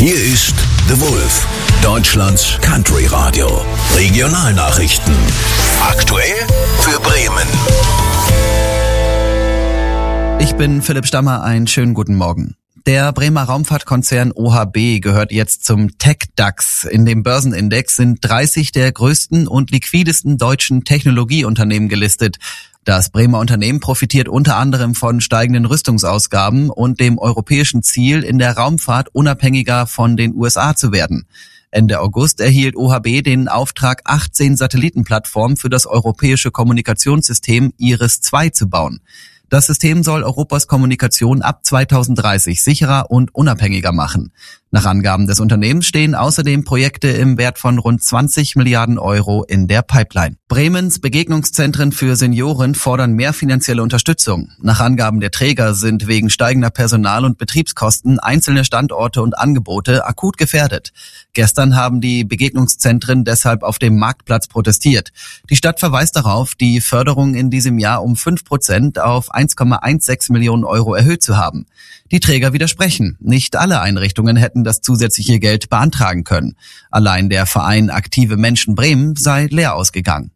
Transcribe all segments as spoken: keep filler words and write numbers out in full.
Hier ist The Wolf, Deutschlands Country Radio. Regionalnachrichten. Aktuell für Bremen. Ich bin Philipp Stammer, einen schönen guten Morgen. Der Bremer Raumfahrtkonzern O H B gehört jetzt zum Tech-DAX. In dem Börsenindex sind dreißig der größten und liquidesten deutschen Technologieunternehmen gelistet. Das Bremer Unternehmen profitiert unter anderem von steigenden Rüstungsausgaben und dem europäischen Ziel, in der Raumfahrt unabhängiger von den U S A zu werden. Ende August erhielt O H B den Auftrag, achtzehn Satellitenplattformen für das europäische Kommunikationssystem IRIS zwei zu bauen. Das System soll Europas Kommunikation ab zweitausenddreißig sicherer und unabhängiger machen. Nach Angaben des Unternehmens stehen außerdem Projekte im Wert von rund zwanzig Milliarden Euro in der Pipeline. Bremens Begegnungszentren für Senioren fordern mehr finanzielle Unterstützung. Nach Angaben der Träger sind wegen steigender Personal- und Betriebskosten einzelne Standorte und Angebote akut gefährdet. Gestern haben die Begegnungszentren deshalb auf dem Marktplatz protestiert. Die Stadt verweist darauf, die Förderung in diesem Jahr um fünf Prozent auf eins Komma sechzehn Millionen Euro erhöht zu haben. Die Träger widersprechen. Nicht alle Einrichtungen hätten das zusätzliche Geld beantragen können. Allein der Verein Aktive Menschen Bremen sei leer ausgegangen.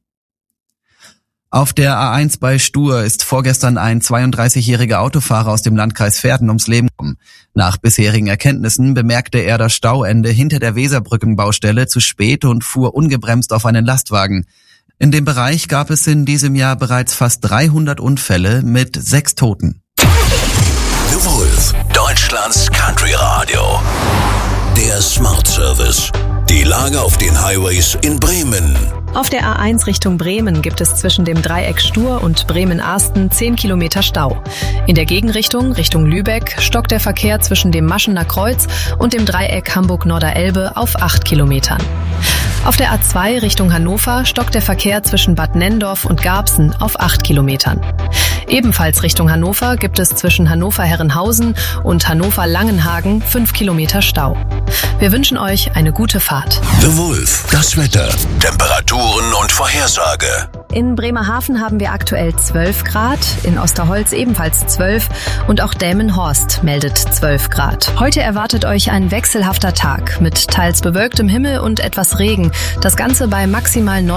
Auf der A eins bei Stur ist vorgestern ein zweiunddreißigjähriger Autofahrer aus dem Landkreis Verden ums Leben gekommen. Nach bisherigen Erkenntnissen bemerkte er das Stauende hinter der Weserbrückenbaustelle zu spät und fuhr ungebremst auf einen Lastwagen. In dem Bereich gab es in diesem Jahr bereits fast dreihundert Unfälle mit sechs Toten. The Wolf, Deutschlands Country Radio. Der Smart Service. Die Lage auf den Highways in Bremen. Auf der A eins Richtung Bremen gibt es zwischen dem Dreieck Stur und Bremen-Arsten zehn Kilometer Stau. In der Gegenrichtung, Richtung Lübeck, stockt der Verkehr zwischen dem Maschener Kreuz und dem Dreieck Hamburg-Norderelbe auf acht Kilometern. Auf der A zwei Richtung Hannover stockt der Verkehr zwischen Bad Nenndorf und Garbsen auf acht Kilometern. Ebenfalls Richtung Hannover gibt es zwischen Hannover-Herrenhausen und Hannover-Langenhagen fünf Kilometer Stau. Wir wünschen euch eine gute Fahrt. The Wolf, das Wetter, Temperaturen und Vorhersage. In Bremerhaven haben wir aktuell zwölf Grad, in Osterholz ebenfalls zwölf und auch Delmenhorst meldet zwölf Grad. Heute erwartet euch ein wechselhafter Tag mit teils bewölktem Himmel und etwas Regen. Das Ganze bei maximal neun